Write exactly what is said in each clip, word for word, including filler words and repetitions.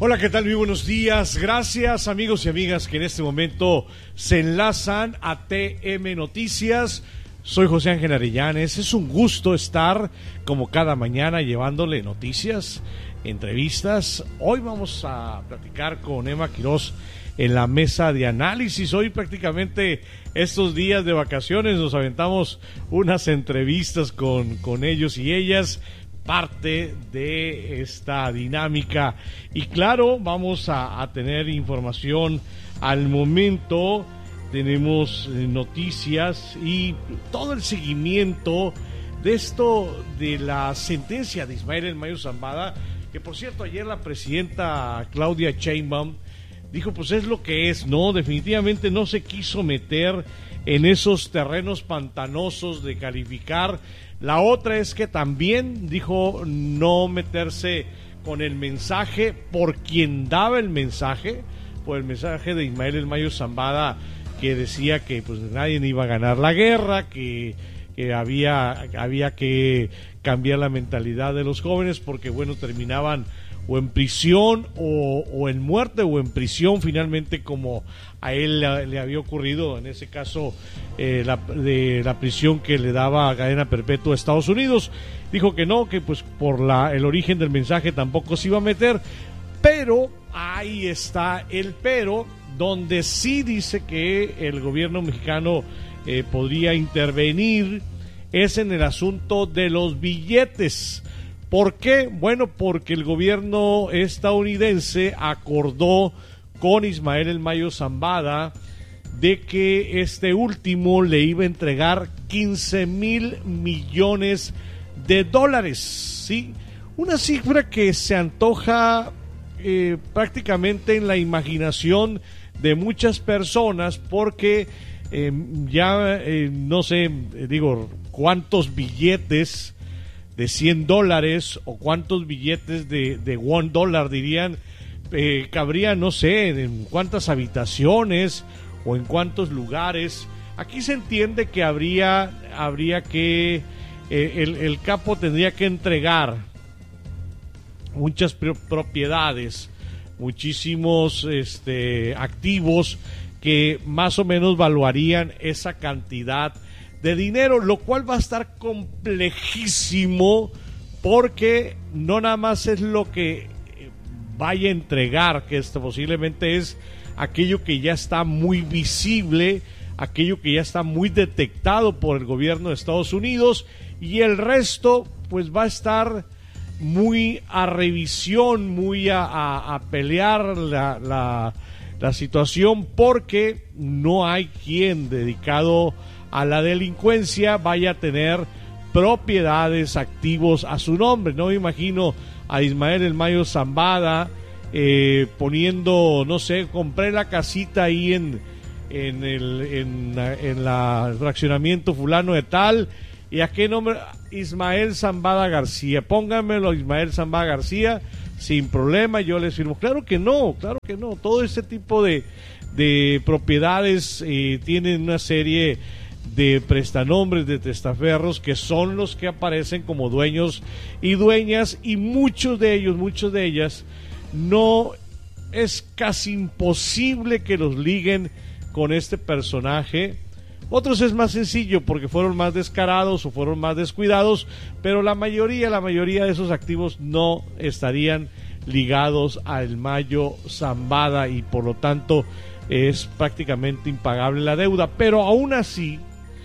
Hola, ¿qué tal? Muy buenos días. Gracias, amigos y amigas que en este momento se enlazan a T M Noticias. Soy José Ángel Arellanes. Es un gusto estar como cada mañana llevándole noticias, entrevistas. Hoy vamos a platicar con Emma Quiroz en la mesa de análisis. Hoy prácticamente estos días de vacaciones nos aventamos unas entrevistas con, con ellos y ellas, parte de esta dinámica. Y claro, vamos a, a tener información al momento. Tenemos noticias y todo el seguimiento de esto de la sentencia de Ismael El Mayo Zambada, que por cierto ayer la presidenta Claudia Sheinbaum dijo pues es lo que es, ¿no? Definitivamente no se quiso meter en esos terrenos pantanosos de calificar. La otra es que también dijo no meterse con el mensaje por quien daba el mensaje, por el mensaje de Ismael El Mayo Zambada, que decía que pues nadie iba a ganar la guerra, que, que había, había que cambiar la mentalidad de los jóvenes porque bueno, terminaban o en prisión o, o en muerte o en prisión finalmente, como a él le, le había ocurrido en ese caso eh, la, de la prisión que le daba cadena perpetua a Estados Unidos. Dijo que no, que pues por la, el origen del mensaje tampoco se iba a meter, pero ahí está el pero, donde sí dice que el gobierno mexicano eh, podría intervenir es en el asunto de los billetes. ¿Por qué? Bueno, porque el gobierno estadounidense acordó con Ismael El Mayo Zambada de que este último le iba a entregar quince mil millones de dólares, ¿sí? Una cifra que se antoja eh, prácticamente en la imaginación de muchas personas porque eh, ya eh, no sé, digo, cuántos billetes de cien dólares o cuántos billetes de, de un dólar dirían, eh, cabría, no sé, en cuántas habitaciones o en cuántos lugares. Aquí se entiende que habría, habría que, eh, el, el capo tendría que entregar muchas propiedades, muchísimos este, activos que más o menos valuarían esa cantidad de dinero, lo cual va a estar complejísimo porque no nada más es lo que vaya a entregar, que esto posiblemente es aquello que ya está muy visible, aquello que ya está muy detectado por el gobierno de Estados Unidos, y el resto pues va a estar muy a revisión, muy a, a, a pelear la, la, la situación, porque no hay quien dedicado a la delincuencia vaya a tener propiedades, activos a su nombre. No me imagino a Ismael El Mayo Zambada eh, poniendo, no sé, compré la casita ahí en en el en, en la el fraccionamiento fulano de tal, y a qué nombre, Ismael Zambada García, pónganmelo Ismael Zambada García sin problema, yo les firmo. Claro que no, claro que no. Todo este tipo de de propiedades eh, tienen una serie de prestanombres, de testaferros, que son los que aparecen como dueños y dueñas, y muchos de ellos, muchos de ellas, no es casi imposible que los liguen con este personaje. Otros es más sencillo porque fueron más descarados o fueron más descuidados, pero la mayoría, la mayoría de esos activos no estarían ligados al Mayo Zambada y por lo tanto es prácticamente impagable la deuda. Pero aún así,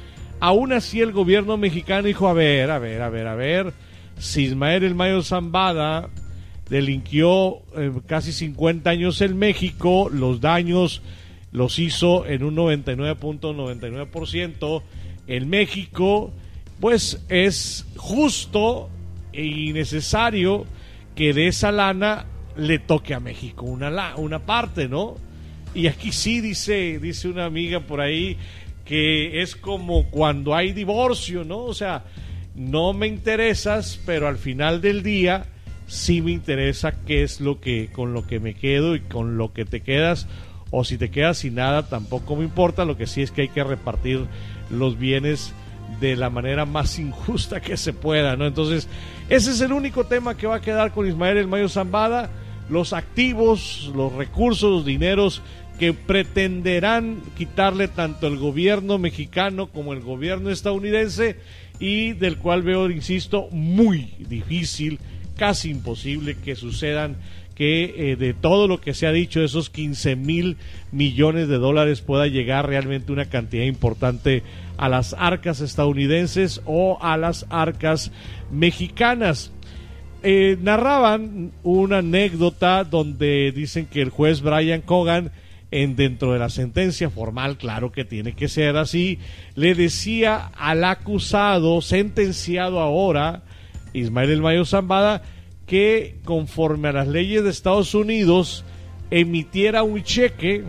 aún así el gobierno mexicano dijo, a ver, a ver, a ver, a ver, si Ismael El Mayo Zambada delinquió eh, casi cincuenta años en México, los daños los hizo en un noventa y nueve punto noventa y nueve por ciento en México, pues es justo y necesario que de esa lana le toque a México una, la, una parte, ¿no? Y aquí sí dice, dice una amiga por ahí que es como cuando hay divorcio, ¿no? O sea, no me interesas, pero al final del día sí me interesa qué es lo que, con lo que me quedo y con lo que te quedas, o si te quedas sin nada tampoco me importa. Lo que sí es que hay que repartir los bienes de la manera más injusta que se pueda, ¿no? Entonces, ese es el único tema que va a quedar con Ismael El Mayo Zambada. los activos, los recursos, los dineros que pretenderán quitarle tanto el gobierno mexicano como el gobierno estadounidense, y del cual veo, insisto, muy difícil, casi imposible que sucedan, que eh, de todo lo que se ha dicho, esos quince mil millones de dólares pueda llegar realmente una cantidad importante a las arcas estadounidenses o a las arcas mexicanas. Eh, narraban una anécdota donde dicen que el juez Brian Cogan, en dentro de la sentencia formal, claro que tiene que ser así, le decía al acusado, sentenciado ahora, Ismael El Mayo Zambada, que conforme a las leyes de Estados Unidos emitiera un cheque,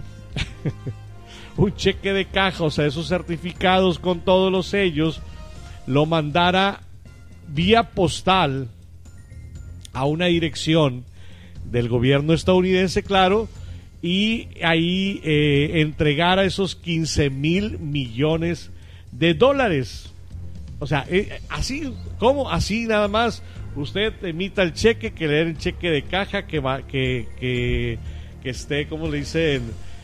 un cheque de caja, o sea, esos certificados con todos los sellos, lo mandara vía postal a una dirección del gobierno estadounidense, claro, y ahí eh, entregara esos quince mil millones de dólares. O sea, eh, así, ¿cómo? Así nada más, usted emita el cheque, que le den el cheque de caja, que va, que, que, que esté, ¿cómo le dicen?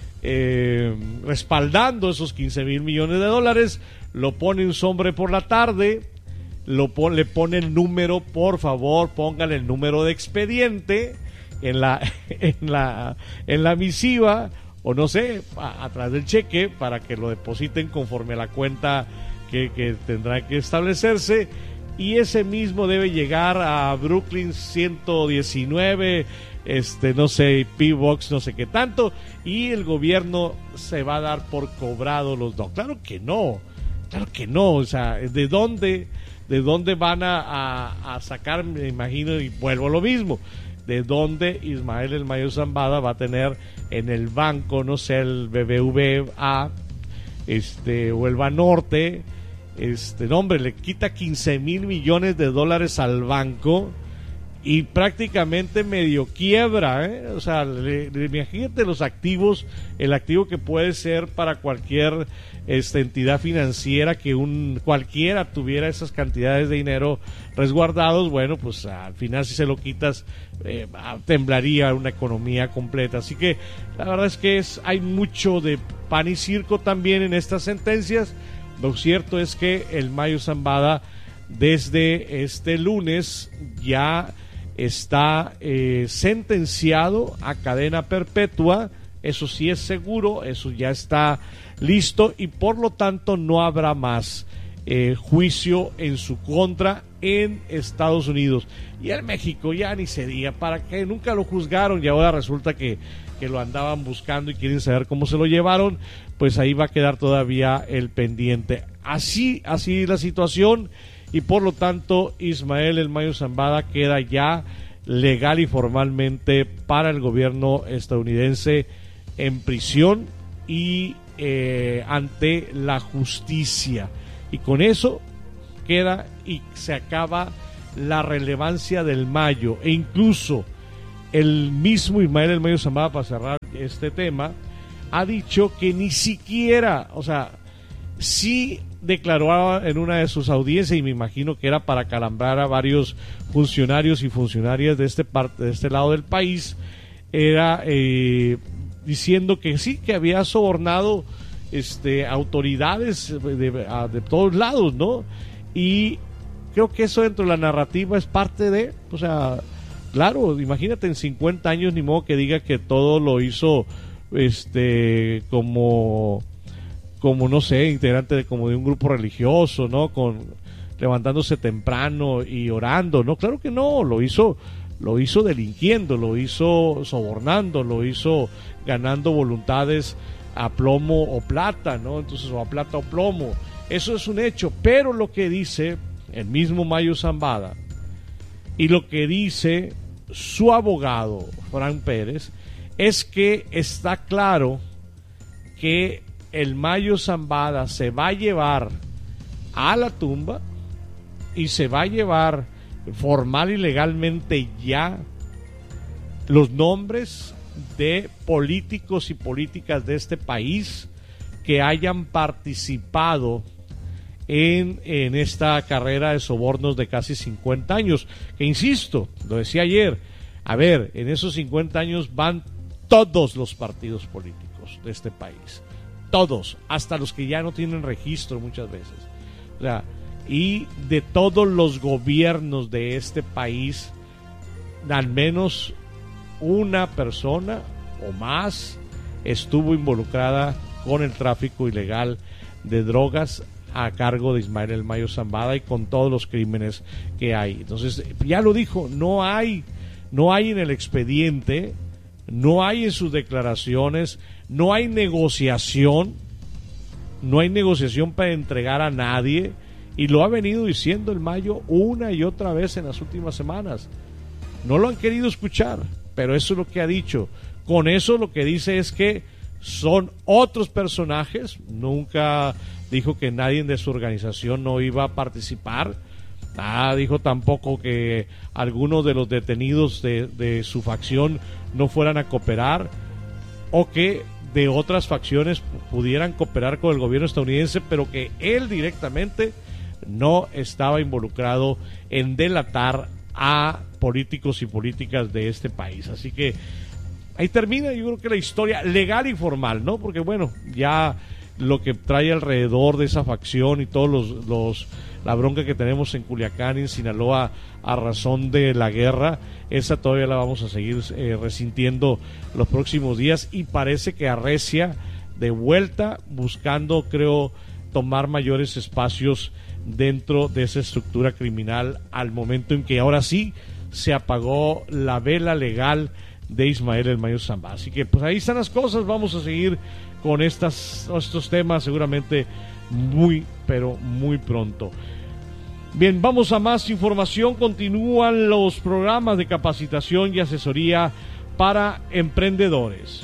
Eh, respaldando esos quince mil millones de dólares, lo pone un sobre por la tarde, lo pone, le pone el número, por favor, póngale el número de expediente en la en la en la misiva, o no sé, a, atrás del cheque, para que lo depositen conforme a la cuenta que, que tendrá que establecerse, y ese mismo debe llegar a Brooklyn ciento diecinueve, este no sé, P-Box, no sé qué tanto, y el gobierno se va a dar por cobrado los dos. Claro que no, claro que no, o sea, ¿de dónde, de dónde van a, a, a sacar? Me imagino, y vuelvo a lo mismo, de dónde Ismael El Mayo Zambada va a tener en el banco, no sé, el B B V A, este, o el Banorte, este, no, hombre, le quita quince mil millones de dólares al banco y prácticamente medio quiebra, ¿eh? O sea, le, le, imagínate los activos, el activo que puede ser para cualquier esta entidad financiera, que un cualquiera tuviera esas cantidades de dinero resguardados. Bueno, pues al final, si se lo quitas, eh, temblaría una economía completa. Así que la verdad es que es, hay mucho de pan y circo también en estas sentencias. Lo cierto es que el Mayo Zambada, desde este lunes, ya está eh, sentenciado a cadena perpetua. Eso sí es seguro, eso ya está listo, y por lo tanto no habrá más eh, juicio en su contra en Estados Unidos. Y en México ya ni se diga, para que nunca lo juzgaron y ahora resulta que, que lo andaban buscando y quieren saber cómo se lo llevaron, pues ahí va a quedar todavía el pendiente. Así, así la situación, y por lo tanto Ismael El Mayo Zambada queda ya legal y formalmente para el gobierno estadounidense en prisión y eh, ante la justicia, y con eso queda y se acaba la relevancia del Mayo. E incluso el mismo Ismael El Mayo Zambada, para cerrar este tema, ha dicho que ni siquiera, o sea, sí declaró en una de sus audiencias, y me imagino que era para calambrar a varios funcionarios y funcionarias de este parte, de este lado del país, era eh, diciendo que sí, que había sobornado este autoridades de, de, de todos lados, ¿no? Y creo que eso dentro de la narrativa es parte de, o sea, claro, imagínate en cincuenta años, ni modo que diga que todo lo hizo este como como no sé, integrante de como de un grupo religioso, ¿no? Con levantándose temprano y orando, ¿no? Claro que no, lo hizo lo hizo delinquiendo, lo hizo sobornando, lo hizo ganando voluntades a plomo o plata, ¿no? Entonces, o a plata o plomo. Eso es un hecho, pero lo que dice el mismo Mayo Zambada y lo que dice su abogado, Frank Pérez, es que está claro que el Mayo Zambada se va a llevar a la tumba y se va a llevar formal y legalmente ya los nombres de políticos y políticas de este país que hayan participado en, en esta carrera de sobornos de casi cincuenta años, que insisto, lo decía ayer, A ver, en esos cincuenta años van todos los partidos políticos de este país, todos, hasta los que ya no tienen registro muchas veces. O sea, y de todos los gobiernos de este país, al menos una persona o más estuvo involucrada con el tráfico ilegal de drogas a cargo de Ismael El Mayo Zambada y con todos los crímenes que hay. Entonces, ya lo dijo, no hay, no hay en el expediente, no hay en sus declaraciones, no hay negociación, no hay negociación para entregar a nadie, y lo ha venido diciendo El Mayo una y otra vez en las últimas semanas. No lo han querido escuchar, pero eso es lo que ha dicho. Con eso lo que dice es que son otros personajes. Nunca dijo que nadie de su organización no iba a participar. Ah, dijo tampoco que algunos de los detenidos de, de su facción no fueran a cooperar, o que de otras facciones pudieran cooperar con el gobierno estadounidense, pero que él directamente no estaba involucrado en delatar a políticos y políticas de este país. Así que ahí termina, yo creo que la historia legal y formal, ¿no? Porque bueno, ya lo que trae alrededor de esa facción y todos los, los la bronca que tenemos en Culiacán y en Sinaloa a razón de la guerra, esa todavía la vamos a seguir eh, resintiendo los próximos días, y parece que arrecia de vuelta, buscando, creo, tomar mayores espacios dentro de esa estructura criminal, al momento en que ahora sí se apagó la vela legal de Ismael El Mayo Zambada. Así que pues ahí están las cosas. Vamos a seguir con estas, estos temas seguramente muy, pero muy pronto. Bien, vamos a más información. Continúan los programas de capacitación y asesoría para emprendedores.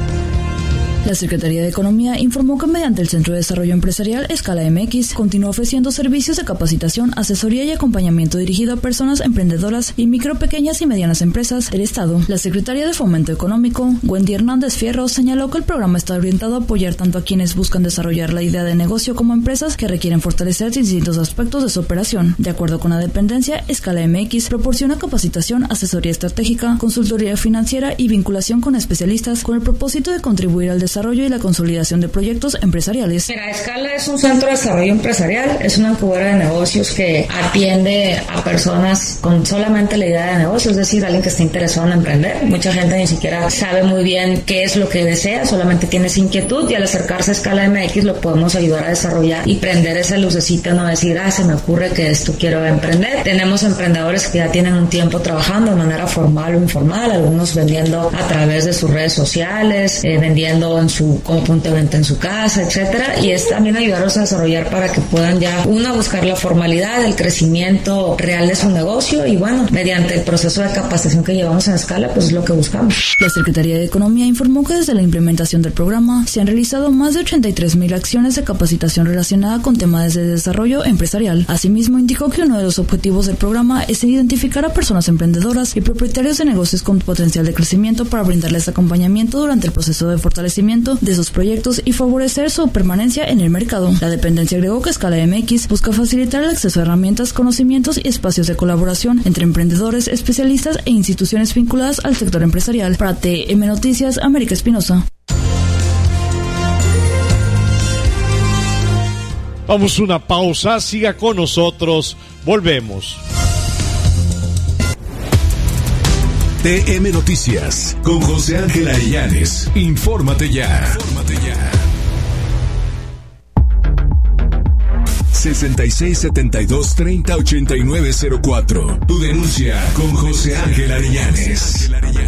La Secretaría de Economía informó que mediante el Centro de Desarrollo Empresarial Escala M X continúa ofreciendo servicios de capacitación, asesoría y acompañamiento dirigido a personas emprendedoras y micro, pequeñas y medianas empresas del Estado. La Secretaría de Fomento Económico, Wendy Hernández Fierro, señaló que el programa está orientado a apoyar tanto a quienes buscan desarrollar la idea de negocio como a empresas que requieren fortalecer distintos aspectos de su operación. De acuerdo con la dependencia, Escala M X proporciona capacitación, asesoría estratégica, consultoría financiera y vinculación con especialistas con el propósito de contribuir al desarrollo desarrollo y la consolidación de proyectos empresariales. Mira, Escala es un centro de desarrollo empresarial, es una incubadora de negocios que atiende a personas con solamente la idea de negocio, es decir, alguien que está interesado en emprender. Mucha gente ni siquiera sabe muy bien qué es lo que desea, solamente tiene esa inquietud, y al acercarse a Escala M X lo podemos ayudar a desarrollar y prender esa lucecita, no decir, ah, se me ocurre que esto quiero emprender. Tenemos emprendedores que ya tienen un tiempo trabajando de manera formal o informal, algunos vendiendo a través de sus redes sociales, eh, vendiendo en su, como punto de venta en su casa, etcétera, y es también ayudarlos a desarrollar para que puedan ya, una, buscar la formalidad, el crecimiento real de su negocio, y bueno, mediante el proceso de capacitación que llevamos en Escala, pues es lo que buscamos. La Secretaría de Economía informó que desde la implementación del programa se han realizado más de ochenta y tres mil acciones de capacitación relacionada con temas de desarrollo empresarial. Asimismo, indicó que uno de los objetivos del programa es identificar a personas emprendedoras y propietarios de negocios con potencial de crecimiento para brindarles acompañamiento durante el proceso de fortalecimiento de sus proyectos y favorecer su permanencia en el mercado. La dependencia agregó que Escala M X busca facilitar el acceso a herramientas, conocimientos y espacios de colaboración entre emprendedores, especialistas e instituciones vinculadas al sector empresarial. Para T M Noticias, América Espinosa. Vamos a una pausa, siga con nosotros, volvemos. T M Noticias con José Ángel Arellanes. Infórmate ya. Infórmate ya. sesenta y seis setenta y dos treinta ochenta y nueve cero cuatro. Tu denuncia con José Ángel Arellanes.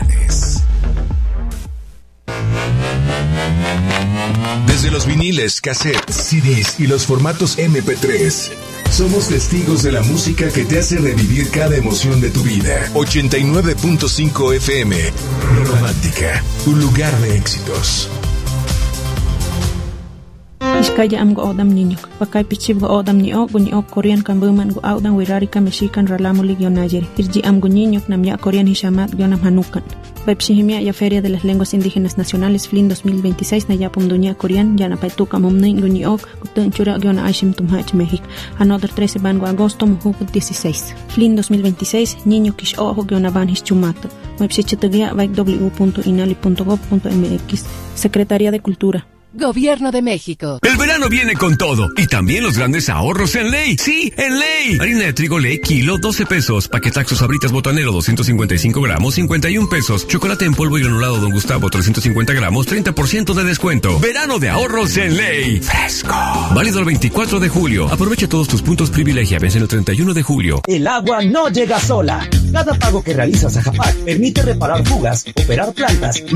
Desde los viniles, cassettes, C Ds y los formatos eme pe tres, somos testigos de la música que te hace revivir cada emoción de tu vida. ochenta y nueve punto cinco F M, Romántica, tu lugar de éxitos. Iskaya am go odam niño. Pakai pichib go odam ni o guni o Korean kan buman go audan wirarika mexican ralamulig yonayeri. Irji am go niño nam ya Korean hishamat yonam hanukan. Pepsihimia ya Feria de las Lenguas Indígenas Nacionales F L I N dos mil veintiséis na yapum dunia Korean yana paituka momnin guni ok gutun chura yona aishim tumhach México. Another trece van go agosto mujuk dieciséis. F L I N dos mil veintiséis niño kish ojo yona van hischumato. Website vai w punto inali punto gov punto m x. Secretaría de Cultura. Gobierno de México. El verano viene con todo y también los grandes ahorros en Ley. Sí, en Ley. Harina de trigo Ley, kilo, doce pesos. Paquetaxo Sabritas Botanero, doscientos cincuenta y cinco gramos, cincuenta y un pesos. Chocolate en polvo y granulado Don Gustavo, trescientos cincuenta gramos, treinta por ciento de descuento. Verano de ahorros en Ley. Fresco. Válido el veinticuatro de julio. Aprovecha todos tus puntos privilegia. Vence el treinta y uno de julio. El agua no llega sola. Cada pago que realizas a Japac permite reparar fugas, operar plantas,